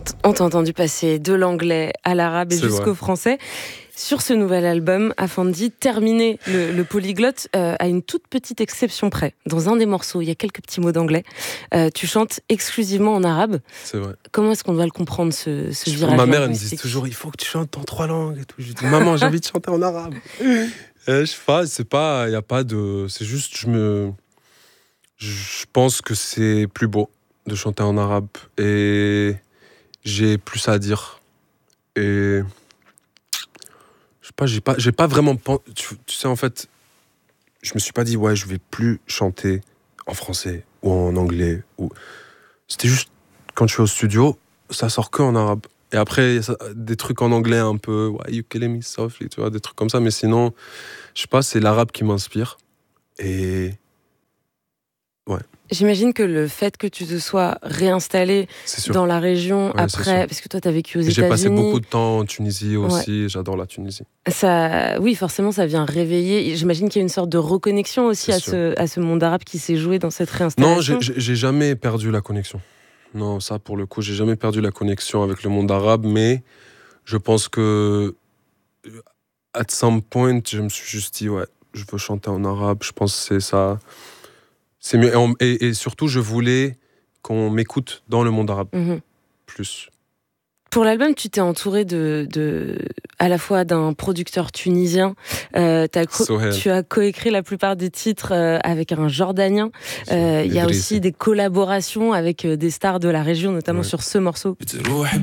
On t'a entendu passer de l'anglais à l'arabe et C'est jusqu'au vrai. français. Sur ce nouvel album, Afandi, terminer le polyglotte à une toute petite exception près. Dans un des morceaux, il y a quelques petits mots d'anglais. Tu chantes exclusivement en arabe. C'est vrai. Comment est-ce qu'on doit le comprendre, ce virage Ma mère, elle me dit linguistique ? toujours, il faut que tu chantes en 3 langues et tout. Je dis, maman, j'ai envie de chanter en arabe. Je sais pas, il y a pas de, c'est juste, je pense que c'est plus beau de chanter en arabe et j'ai plus à dire. Et je sais pas, j'ai pas vraiment tu sais, en fait, je me suis pas dit, ouais, je vais plus chanter en français ou en anglais. C'était juste, quand je suis au studio, ça sort que en arabe. Et après, des trucs en anglais un peu, why you killing me softly, tu vois, des trucs comme ça. Mais sinon, je sais pas, c'est l'arabe qui m'inspire. Et ouais, J'imagine que le fait que tu te sois réinstallé c'est sûr. dans la région Ouais, c'est après, sûr. parce que toi, tu as vécu aux Et j'ai passé beaucoup États-Unis. de temps en Tunisie aussi. Ouais. J'adore la Tunisie. Ça, oui, forcément, ça vient réveiller. Et j'imagine qu'il y a une sorte de reconnexion aussi à ce monde arabe qui s'est joué dans cette Non, réinstallation. j'ai jamais perdu la connexion. Non, ça, pour le coup, j'ai jamais perdu la connexion avec le monde arabe. Mais je pense que, at some point, je me suis juste dit, ouais, je veux chanter en arabe. Je pense que c'est ça. C'est mieux. Et surtout, je voulais qu'on m'écoute dans le monde arabe. Mhm. Plus. Pour l'album, tu t'es entouré à la fois d'un producteur tunisien. Sohel. Tu as coécrit la plupart des titres avec un Jordanien. Il y a aussi des collaborations avec des stars de la région, notamment sur ce morceau. بتروح